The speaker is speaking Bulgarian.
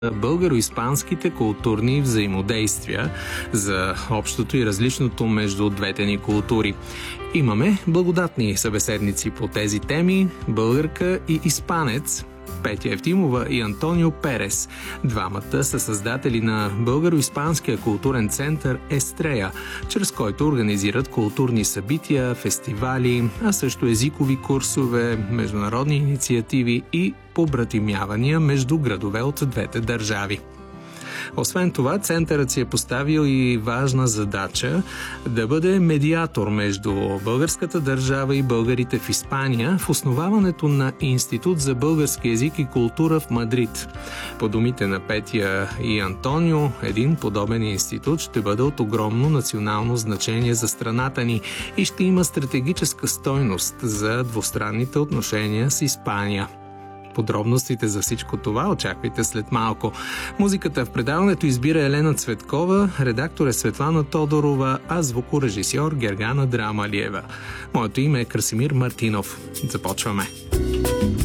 българо-испанските културни взаимодействия, за общото и различното между двете ни култури. Имаме благодатни събеседници по тези теми, българка и испанец, Петя Евтимова и Антонио Перес. Двамата са създатели на българо-испанския културен център Естрея, чрез който организират културни събития, фестивали, а също езикови курсове, международни инициативи и побратимявания между градове от двете държави. Освен това, центърът си е поставил и важна задача да бъде медиатор между българската държава и българите в Испания в основаването на Институт за български език и култура в Мадрид. По думите на Петя и Антонио, един подобен институт ще бъде от огромно национално значение за страната ни и ще има стратегическа стойност за двустранните отношения с Испания. Подробностите за всичко това очаквайте след малко. Музиката в предаването избира Елена Цветкова, редактор е Светлана Тодорова, а звукорежисьор Гергана Драмалиева. Моето име е Красимир Мартинов. Започваме!